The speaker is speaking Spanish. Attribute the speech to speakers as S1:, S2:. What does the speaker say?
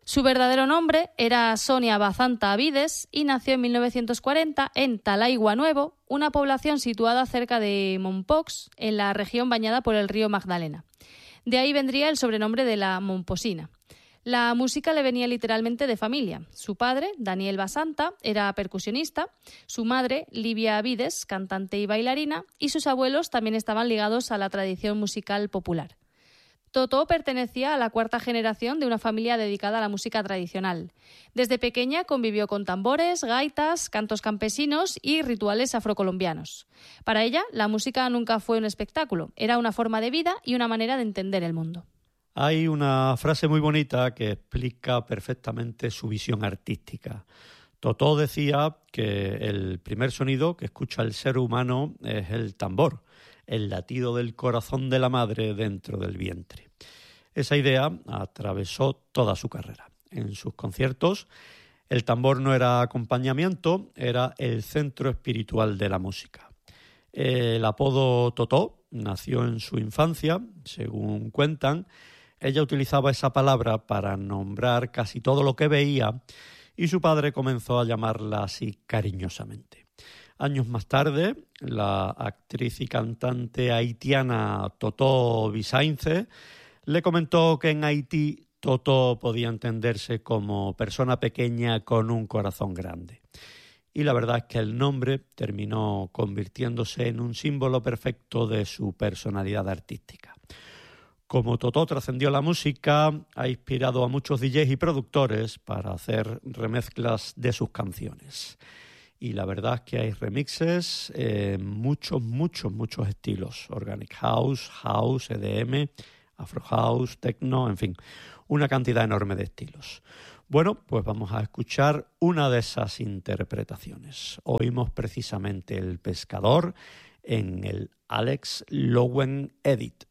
S1: Su verdadero nombre era Sonia Bazanta Vides y nació en 1940 en Talaigua Nuevo, una población situada cerca de Mompox, en la región bañada por el río Magdalena. De ahí vendría el sobrenombre de la Momposina. La música le venía literalmente de familia. Su padre, Daniel Basanta, era percusionista, su madre, Livia Vides, cantante y bailarina, y sus abuelos también estaban ligados a la tradición musical popular. Totó pertenecía a la cuarta generación de una familia dedicada a la música tradicional. Desde pequeña convivió con tambores, gaitas, cantos campesinos y rituales afrocolombianos. Para ella, la música nunca fue un espectáculo, era una forma de vida y una manera de entender el mundo.
S2: Hay una frase muy bonita que explica perfectamente su visión artística. Totó decía que el primer sonido que escucha el ser humano es el tambor, el latido del corazón de la madre dentro del vientre. Esa idea atravesó toda su carrera. En sus conciertos, el tambor no era acompañamiento, era el centro espiritual de la música. El apodo Totó nació en su infancia, según cuentan. Ella utilizaba esa palabra para nombrar casi todo lo que veía y su padre comenzó a llamarla así cariñosamente. Años más tarde, la actriz y cantante haitiana Totó Bisainze le comentó que en Haití Totó podía entenderse como persona pequeña con un corazón grande. Y la verdad es que el nombre terminó convirtiéndose en un símbolo perfecto de su personalidad artística. Como Totó trascendió la música, ha inspirado a muchos DJs y productores para hacer remezclas de sus canciones. Y la verdad es que hay remixes en muchos estilos. Organic House, House, EDM, Afro House, Techno, en fin, una cantidad enorme de estilos. Bueno, pues vamos a escuchar una de esas interpretaciones. Oímos precisamente El Pescador en el Alex Lowen Edit.